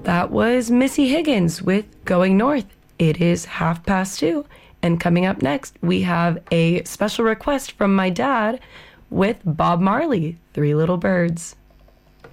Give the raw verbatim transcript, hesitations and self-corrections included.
That was Missy Higgins with Going North. It is half past two. And coming up next, we have a special request from my dad with Bob Marley, Three Little Birds.